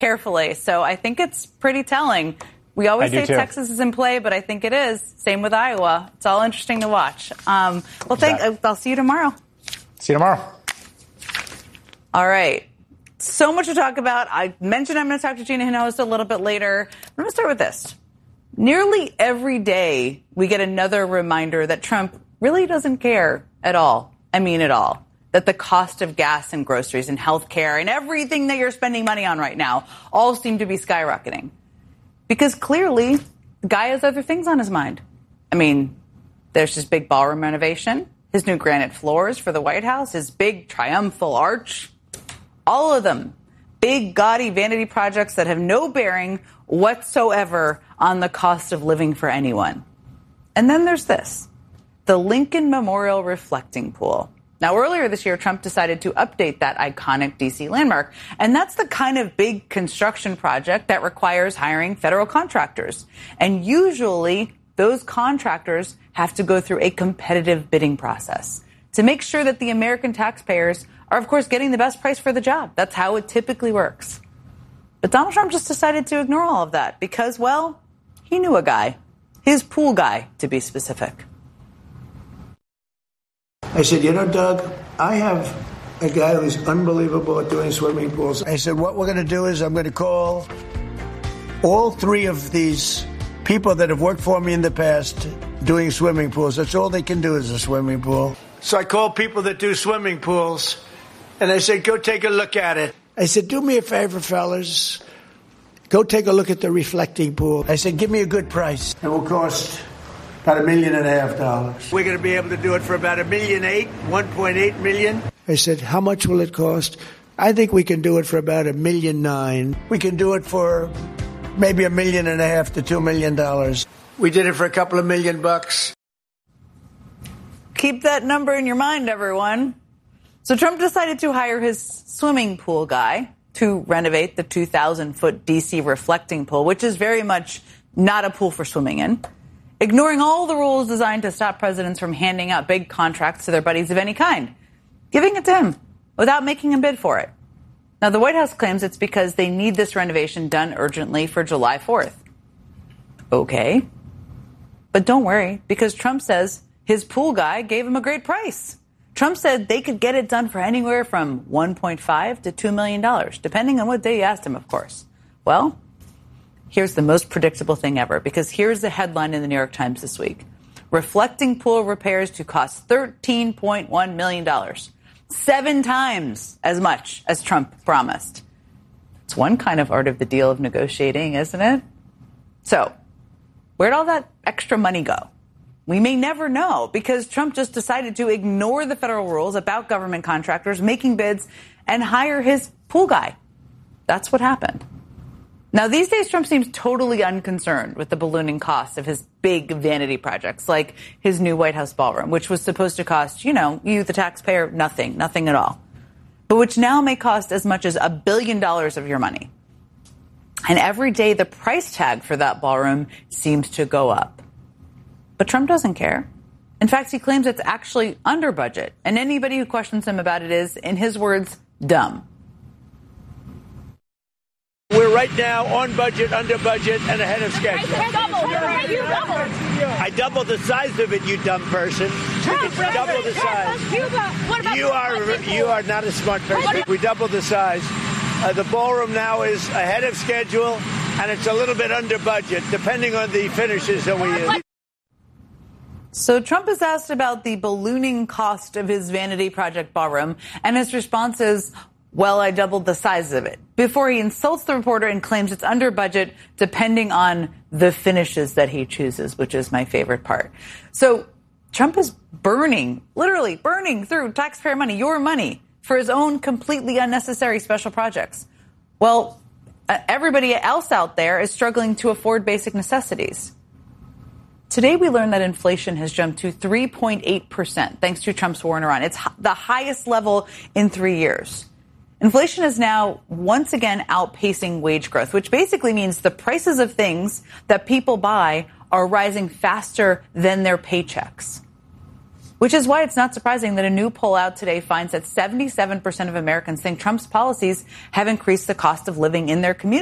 carefully. So I think it's pretty telling. We always say Texas is in play, but I think it is. Same with Iowa. It's all interesting to watch. I'll see you tomorrow. See you tomorrow. All right. So much to talk about. I mentioned I'm going to talk to Gina Hinojosa a little bit later. I'm going to start with this. Nearly every day, we get another reminder that Trump really doesn't care at all. I mean, at all. That the cost of gas and groceries and health care and everything that you're spending money on right now all seem to be skyrocketing. Because clearly, the guy has other things on his mind. I mean, there's his big ballroom renovation, his new granite floors for the White House, his big triumphal arch. All of them. Big, gaudy vanity projects that have no bearing whatsoever on the cost of living for anyone. And then there's this, the Lincoln Memorial Reflecting Pool. Now, earlier this year, Trump decided to update that iconic D.C. landmark. And that's the kind of big construction project that requires hiring federal contractors. And usually, those contractors have to go through a competitive bidding process to make sure that the American taxpayers are, of course, getting the best price for the job. That's how it typically works. But Donald Trump just decided to ignore all of that because, well, he knew a guy, his pool guy, to be specific. I said, Doug, I have a guy who's unbelievable at doing swimming pools. I said, what we're going to do is I'm going to call all three of these people that have worked for me in the past doing swimming pools. That's all they can do is a swimming pool. So I called people that do swimming pools, and I said, go take a look at it. I said, do me a favor, fellas. Go take a look at the reflecting pool. I said, give me a good price. It will cost about $1.5 million. We're going to be able to do it for about $1.8 million, $1.8 million. I said, how much will it cost? I think we can do it for about $1.9 million. We can do it for maybe $1.5 million to $2 million. We did it for a couple of $1 million. Keep that number in your mind, everyone. So Trump decided to hire his swimming pool guy to renovate the 2,000-foot D.C. reflecting pool, which is very much not a pool for swimming in, ignoring all the rules designed to stop presidents from handing out big contracts to their buddies of any kind, giving it to him without making him bid for it. Now, the White House claims it's because they need this renovation done urgently for July 4th. Okay. But don't worry, because Trump says his pool guy gave him a great price. Trump said they could get it done for anywhere from $1.5 to $2 million, depending on what day you asked him, of course. Well, here's the most predictable thing ever, because here's the headline in the New York Times this week. Reflecting pool repairs to cost $13.1 million. 7 times as much as Trump promised. It's one kind of art of the deal of negotiating, isn't it? So, where'd all that extra money go? We may never know, because Trump just decided to ignore the federal rules about government contractors making bids and hire his pool guy. That's what happened. Now, these days, Trump seems totally unconcerned with the ballooning cost of his big vanity projects, like his new White House ballroom, which was supposed to cost, you, the taxpayer, nothing at all, but which now may cost as much as $1 billion of your money. And every day, the price tag for that ballroom seems to go up. But Trump doesn't care. In fact, he claims it's actually under budget, and anybody who questions him about it is, in his words, dumb. We're right now on budget, under budget, and ahead of schedule. I doubled the size of it, you dumb person. It's double the size. You are not a smart person. We doubled the size. The ballroom now is ahead of schedule, and it's a little bit under budget, depending on the finishes that we use. So Trump is asked about the ballooning cost of his vanity project ballroom, and his response is, well, I doubled the size of it, before he insults the reporter and claims it's under budget depending on the finishes that he chooses, which is my favorite part. So Trump is literally burning through taxpayer money, your money, for his own completely unnecessary special projects. Well, everybody else out there is struggling to afford basic necessities. Today, we learned that inflation has jumped to 3.8% thanks to Trump's war in Iran. It's the highest level in 3 years. Inflation is now once again outpacing wage growth, which basically means the prices of things that people buy are rising faster than their paychecks. which is why it's not surprising that a new poll out today finds that 77% of Americans think Trump's policies have increased the cost of living in their community.